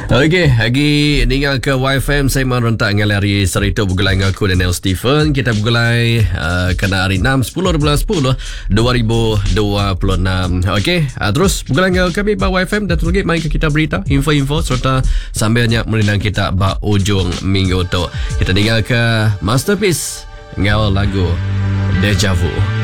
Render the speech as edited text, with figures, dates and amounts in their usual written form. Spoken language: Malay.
Okey, lagi dengar ke YFM saya merentak dengan hari cerita bergulai dengan aku dan Neil Stephen. Kita bergulai kena hari 6 10 12 10 2026. Okey, terus bergulai dengan kami by YFM dan terus main ke kita berita, info-info serta sambilnya merindang kita ba ujung minggu tu. Kita dengar ke Masterpiece dengan lagu Deja Vu.